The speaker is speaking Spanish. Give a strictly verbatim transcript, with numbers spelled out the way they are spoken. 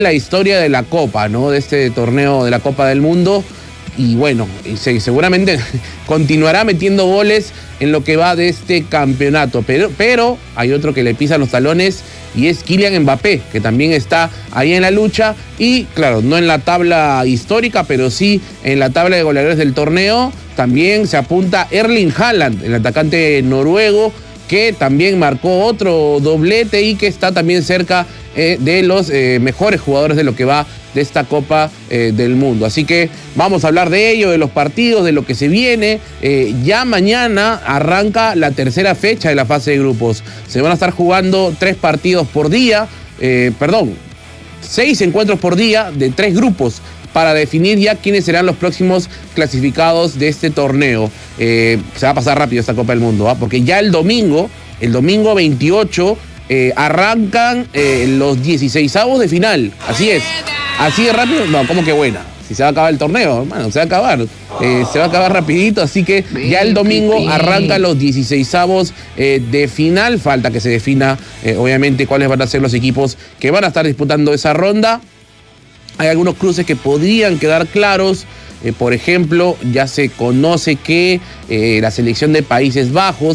la historia de la Copa, ¿no? De este torneo de la Copa del Mundo. Y bueno, se, seguramente continuará metiendo goles en lo que va de este campeonato. Pero, pero hay otro que le pisa los talones y es Kylian Mbappé, que también está ahí en la lucha. Y claro, no en la tabla histórica, pero sí en la tabla de goleadores del torneo. También se apunta Erling Haaland, el atacante noruego, que también marcó otro doblete y que está también cerca eh, de los eh, mejores jugadores de lo que va de esta Copa eh, del Mundo. Así que vamos a hablar de ello, de los partidos, de lo que se viene. Eh, ya mañana arranca la tercera fecha de la fase de grupos. Se van a estar jugando tres partidos por día, eh, perdón, seis encuentros por día de tres grupos, para definir ya quiénes serán los próximos clasificados de este torneo. Eh, se va a pasar rápido esta Copa del Mundo, ¿eh? Porque ya el domingo, el domingo veintiocho, eh, arrancan eh, los dieciseisavos de final. Así es. Así de rápido. No, ¿cómo que buena? Si se va a acabar el torneo, hermano, se va a acabar. Eh, se va a acabar rapidito, así que ya el domingo arrancan los dieciseisavos eh, de final. Falta que se defina, eh, obviamente, cuáles van a ser los equipos que van a estar disputando esa ronda. Hay algunos cruces que podrían quedar claros. Eh, por ejemplo, ya se conoce que eh, la selección de Países Bajos